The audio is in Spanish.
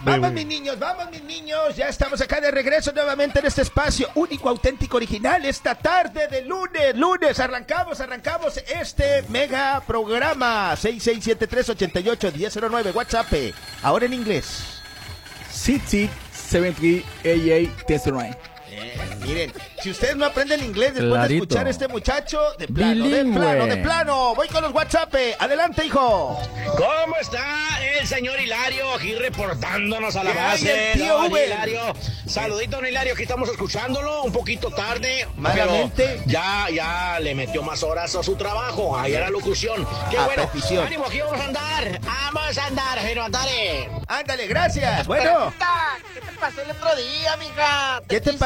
Vamos mis niños, ya estamos acá de regreso nuevamente en este espacio único, auténtico, original, esta tarde de lunes, arrancamos este mega programa, 6673881009, WhatsApp, ahora en inglés. 6673881009. Miren, si ustedes no aprenden inglés después Clarito. de escuchar a este muchacho, de plano, voy con los WhatsApp, adelante hijo. ¿Cómo está el señor Hilario aquí reportándonos a la ¿Qué hay, base? el tío No, Uber? Hilario, saludito don Hilario, aquí estamos escuchándolo un poquito tarde, Malamente. pero ya le metió más horas a su trabajo, ahí a la locución. Qué A bueno, petición. ánimo, aquí vamos a andar, pero andale. Ándale, gracias, bueno. ¿Qué te pasó el otro día, mija? ¿Qué te